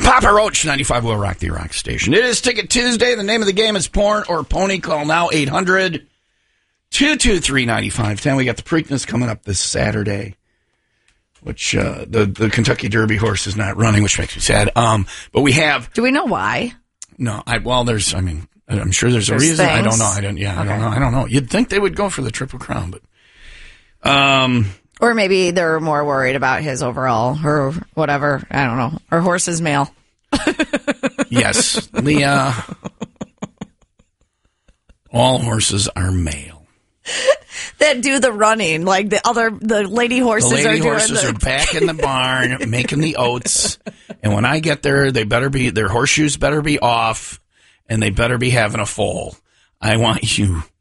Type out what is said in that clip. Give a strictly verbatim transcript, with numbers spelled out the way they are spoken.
Papa Roach, ninety-five will rock the rock station. It is Ticket Tuesday. The name of the game is Porn or Pony. Call now, eight hundred, two two three, nine five one zero. We got the Preakness coming up this Saturday, which uh, the, the Kentucky Derby horse is not running, which makes me sad. Um, but we have... Do we know why? No, I well, there's, I mean, I'm sure there's, there's a reason. Things. I don't know. I don't, yeah, okay. I don't know. I don't know. You'd think they would go for the Triple Crown, but... um. Or maybe they're more worried about his overall or whatever. I don't know. Or horse's male. Yes, Leah. All horses are male. That do the running, like the other, the lady horses the lady are doing. horses the... are back in the barn making the oats, and when I get there, they better be their horseshoes better be off, and they better be having a foal. I want you